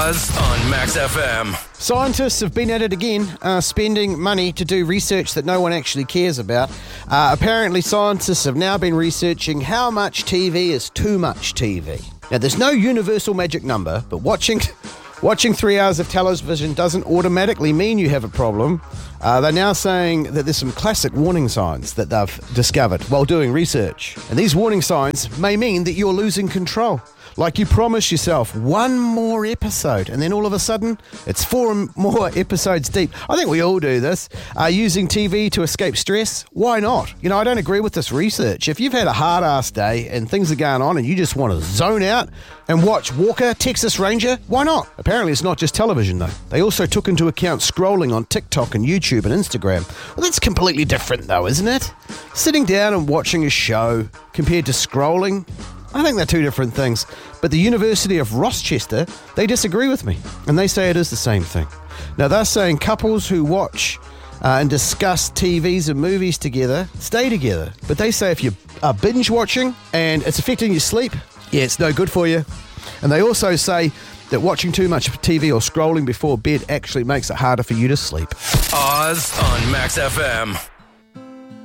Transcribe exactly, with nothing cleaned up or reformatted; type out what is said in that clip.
Oz on Max F M. Scientists have been at it again, uh, spending money to do research that no one actually cares about. Uh, apparently, scientists have now been researching how much T V is too much T V. Now, there's no universal magic number, but watching watching three hours of television doesn't automatically mean you have a problem. Uh, they're now saying that there's some classic warning signs that they've discovered while doing research. And these warning signs may mean that you're losing control. Like you promise yourself one more episode, and then all of a sudden, it's four more episodes deep. I think we all do this. Uh, using T V to escape stress, why not? You know, I don't agree with this research. If you've had a hard-ass day and things are going on and you just want to zone out and watch Walker, Texas Ranger, why not? Apparently, it's not just television, though. They also took into account scrolling on TikTok and YouTube and Instagram. Well, that's completely different, though, isn't it? Sitting down and watching a show compared to scrolling, I think they're two different things. But the University of Rochester, they disagree with me, and they say it is the same thing. Now, they're saying couples who watch uh, and discuss T Vs and movies together stay together. But they say if you are binge watching and it's affecting your sleep, yeah, it's no good for you. And they also say that watching too much T V or scrolling before bed actually makes it harder for you to sleep. Oz on Max F M.